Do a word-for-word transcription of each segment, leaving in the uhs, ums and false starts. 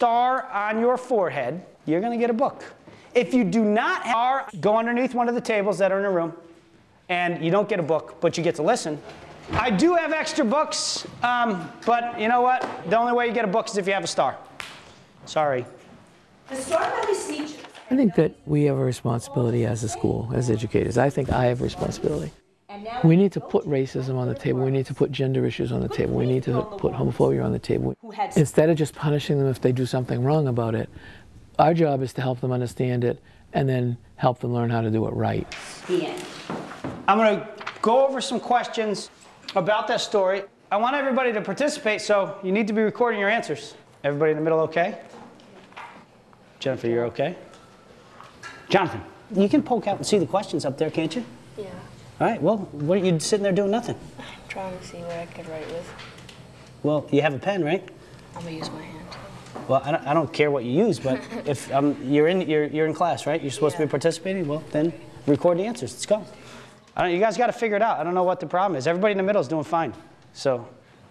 star on your forehead, you're going to get a book. If you do not have a star, go underneath one of the tables that are in the room, and you don't get a book, but you get to listen. I do have extra books, um, but you know what? The only way you get a book is if you have a star. Sorry. The star value teachers. I think that we have a responsibility as a school, as educators. I think I have a responsibility. We need to put racism on the table. We need to put gender issues on the table. We need to put homophobia on the table. Instead of just punishing them if they do something wrong about it, our job is to help them understand it and then help them learn how to do it right. The end. I'm going to go over some questions about that story. I want everybody to participate, so you need to be recording your answers. Everybody in the middle okay? Jennifer, you're okay? Jonathan, you can poke out and see the questions up there, can't you? Yeah. All right, well, what are you sitting there doing nothing? I'm trying to see what I could write with. Well, you have a pen, right? I'm gonna use my hand. Well, I don't, I don't care what you use, but if um, you're, in, you're, you're in class, right? You're supposed yeah. to be participating? Well, then record the answers. Let's go. I don't, you guys got to figure it out. I don't know what the problem is. Everybody in the middle is doing fine. So,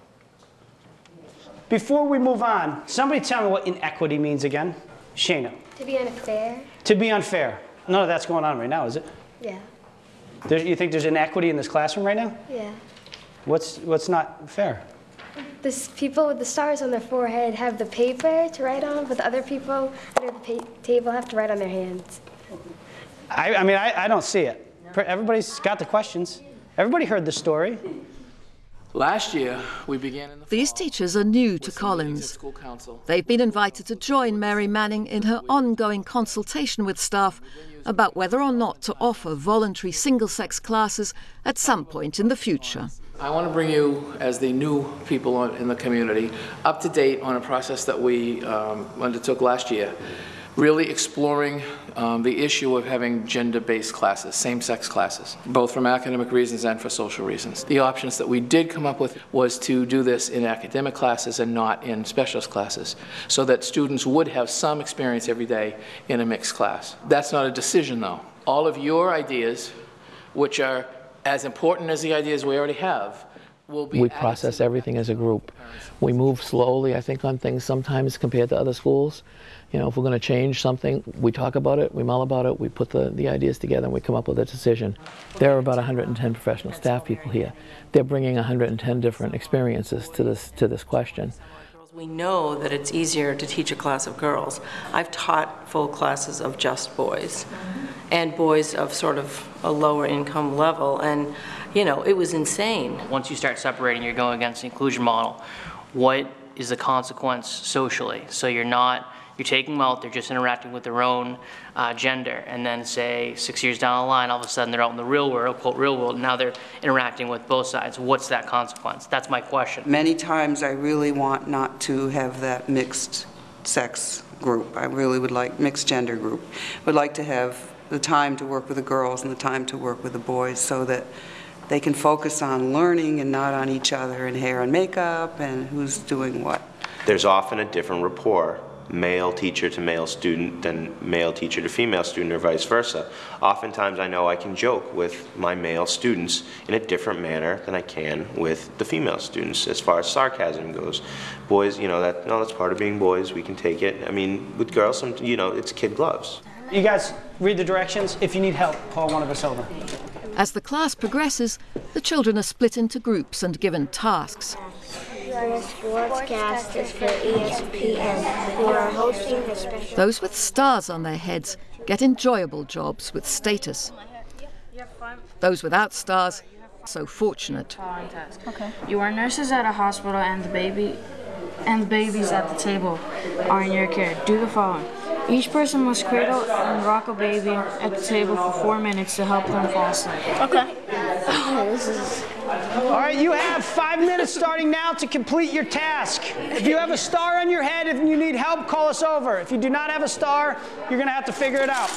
before we move on, somebody tell me what inequity means again. Shayna. To be unfair. To be unfair. None of that's going on right now, is it? Yeah. There, you think there's inequity in this classroom right now? Yeah. What's, what's not fair? This people with the stars on their forehead have the paper to write on, but the other people under the table have to write on their hands. I, I mean, I, I don't see it. Everybody's got the questions. Everybody heard the story. Last year, we began in the These teachers are new to Collins. They've been invited to join Mary Manning in her ongoing consultation with staff about whether or not to offer voluntary single-sex classes at some point in the future. I want to bring you, as the new people in the community, up to date on a process that we um, undertook last year, really exploring um, the issue of having gender-based classes, same-sex classes, both from academic reasons and for social reasons. The options that we did come up with was to do this in academic classes and not in specialist classes, so that students would have some experience every day in a mixed class. That's not a decision, though. All of your ideas, which are as important as the ideas we already have, will be. We process everything as a group. We move slowly, I think, on things sometimes compared to other schools. You know, if we're going to change something, we talk about it, we mull about it, we put the, the ideas together, and we come up with a decision. There are about one hundred ten professional staff people here. They're bringing one hundred ten different experiences to this, to this question. We know that it's easier to teach a class of girls. I've taught full classes of just boys, and boys of sort of a lower income level, and you know, it was insane. Once you start separating, you're going against the inclusion model. What is the consequence socially? So you're not, you're taking them out, they're just interacting with their own uh, gender, and then say six years down the line, all of a sudden they're out in the real world, quote real world, and now they're interacting with both sides. What's that consequence? That's my question. Many times I really want not to have that mixed sex group. I really would like mixed gender group. Would like to have the time to work with the girls and the time to work with the boys so that they can focus on learning and not on each other and hair and makeup and who's doing what. There's often a different rapport, male teacher to male student than male teacher to female student or vice versa. Oftentimes I know I can joke with my male students in a different manner than I can with the female students as far as sarcasm goes. Boys, you know, that no, that's part of being boys, we can take it. I mean, with girls, some, you know, it's kid gloves. You guys read the directions. If you need help, call one of us over. As the class progresses, the children are split into groups and given tasks. We are sportscasters for E S P N. We are hosting a special... Those with stars on their heads get enjoyable jobs with status. Those without stars, so fortunate. Okay. You are nurses at a hospital and the baby and the babies at the table are in your care. Do the following. Each person must cradle and rock a baby at the table for four minutes to help them fall asleep. Okay. This is... All right, you have five minutes starting now to complete your task. If you have a star on your head, if you need help, call us over. If you do not have a star, you're going to have to figure it out.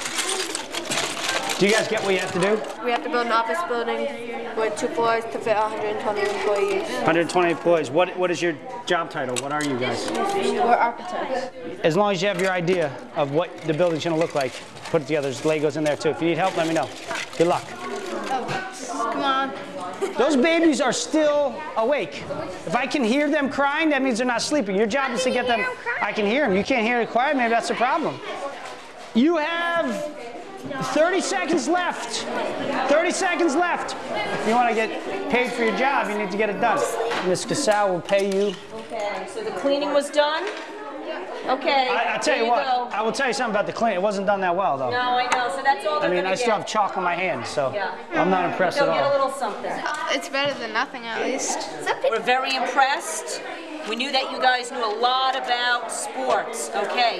Do you guys get what you have to do? We have to build an office building with two floors to fit one hundred twenty employees. one hundred twenty employees. What, what is your job title? What are you guys? We're architects. As long as you have your idea of what the building's going to look like, put it together. There's Legos in there, too. If you need help, let me know. Good luck. Oh, come on. Those babies are still awake. If I can hear them crying, that means they're not sleeping. Your job is to get them. I can hear them. You can't hear it quiet. Maybe that's the problem. You have thirty seconds left. thirty seconds left. If you want to get paid for your job, you need to get it done. Miz Casal will pay you. Okay, so the cleaning was done? Okay. I, I'll tell you, you what. go. I will tell you something about the cleaning. It wasn't done that well, though. No, I know. So that's all I they're mean, gonna I still get. have chalk on my hands, so Yeah. I'm not impressed They'll at get a all. little something. It's better than nothing, at least. We're very impressed. We knew that you guys knew a lot about sports. Okay.